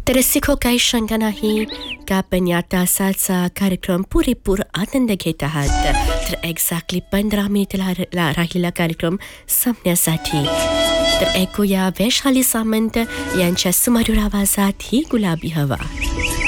तर सिखो काही शंका नाही का आपण या तासाचा कार्यक्रम पुरेपूर आनंद घेत आहात. तर एक्झॅक्टली 15 मिनिट राहिलेला कार्यक्रम संपण्यासाठी. तर ऐकूया वैशाली सामंत यांच्या सुमधुर आवाजात ही गुलाबी हवा.